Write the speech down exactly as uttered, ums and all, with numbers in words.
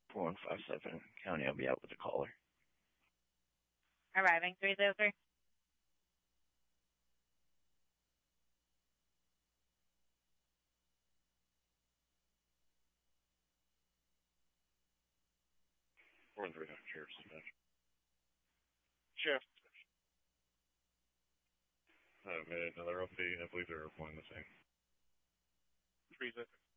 four one five seven County, I'll be out with the caller. Arriving three zero three. four one three nine, Sheriff's Dispatch. Sheriff. I made another O P. I believe they're reporting the same. three zero.